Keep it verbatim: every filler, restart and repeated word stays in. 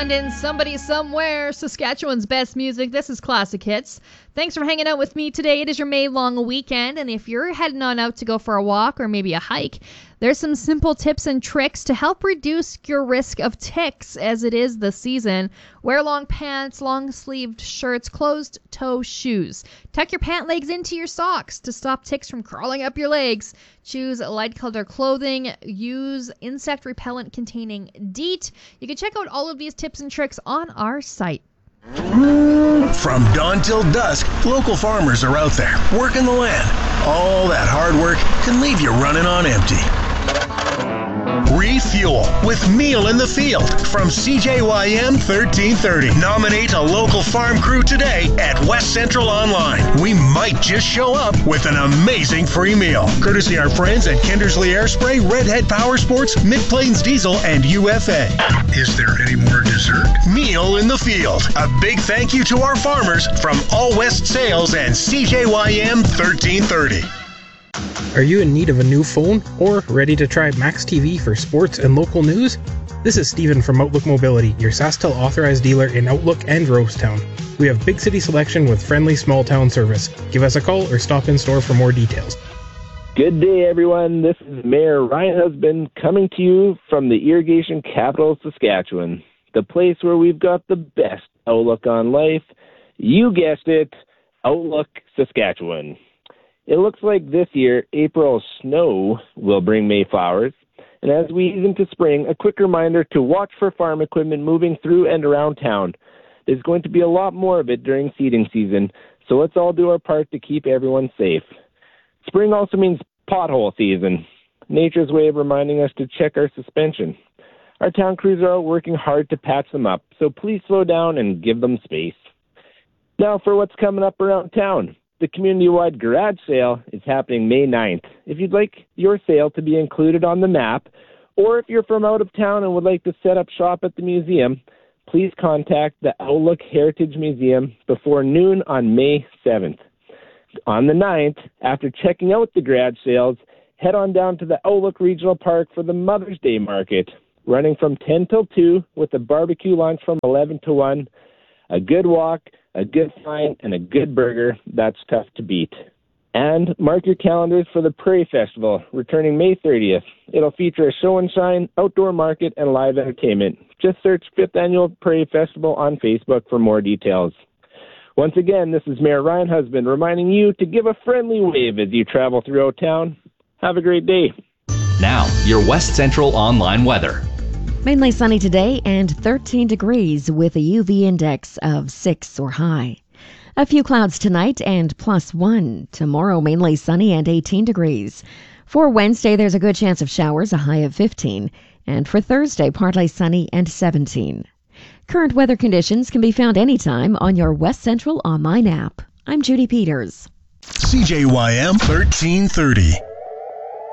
Weekend in Somebody Somewhere, Saskatchewan's best music. This is Classic Hits. Thanks for hanging out with me today. It is your May long weekend, and if you're heading on out to go for a walk or maybe a hike, there's some simple tips and tricks to help reduce your risk of ticks as it is the season. Wear long pants, long-sleeved shirts, closed-toe shoes. Tuck your pant legs into your socks to stop ticks from crawling up your legs. Choose light-colored clothing. Use insect repellent containing DEET. You can check out all of these tips and tricks on our site. From dawn till dusk, local farmers are out there working the land. All that hard work can leave you running on empty. Refuel with Meal in the Field from C J Y M thirteen thirty. Nominate a local farm crew today at West Central Online. We might just show up with an amazing free meal. Courtesy our friends at Kindersley Airspray, Redhead Power Sports, Mid-Plains Diesel, and U F A. Is there any more dessert? Meal in the Field. A big thank you to our farmers from All West Sales and C J Y M thirteen thirty. Are you in need of a new phone or ready to try Max T V for sports and local news? This is Steven from Outlook Mobility, your SaskTel authorized dealer in Outlook and Rosetown. We have big city selection with friendly small town service. Give us a call or stop in store for more details. Good day, everyone. This is Mayor Ryan Husband coming to you from the irrigation capital of Saskatchewan, the place where we've got the best outlook on life. You guessed it, Outlook Saskatchewan. It looks like this year, April's snow will bring May flowers. And as we ease into spring, a quick reminder to watch for farm equipment moving through and around town. There's going to be a lot more of it during seeding season, so let's all do our part to keep everyone safe. Spring also means pothole season, nature's way of reminding us to check our suspension. Our town crews are out working hard to patch them up, so please slow down and give them space. Now for what's coming up around town. The community-wide garage sale is happening May ninth. If you'd like your sale to be included on the map, or if you're from out of town and would like to set up shop at the museum, please contact the Outlook Heritage Museum before noon on May seventh. On the ninth, after checking out the garage sales, head on down to the Outlook Regional Park for the Mother's Day Market, running from ten till two with a barbecue lunch from eleven to one. A good walk, a good find, and a good burger, that's tough to beat. And mark your calendars for the Prairie Festival, returning May thirtieth. It'll feature a show and shine, outdoor market, and live entertainment. Just search fifth Annual Prairie Festival on Facebook for more details. Once again, this is Mayor Ryan Husband reminding you to give a friendly wave as you travel throughout town. Have a great day. Now, your West Central Online weather. Mainly sunny today and thirteen degrees with a U V index of six or high. A few clouds tonight and plus one. Tomorrow mainly sunny and eighteen degrees. For Wednesday, there's a good chance of showers, a high of fifteen. And for Thursday, partly sunny and seventeen. Current weather conditions can be found anytime on your West Central Online app. I'm Judy Peters. C J Y M thirteen thirty.